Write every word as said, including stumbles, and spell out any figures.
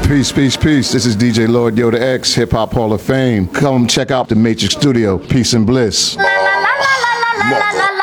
Peace, peace, peace. This is D J Lord Yoda X, Hip Hop Hall of Fame. Come check out the Matrix Studio. Peace and bliss. La, la, la, la, la, la, la, la.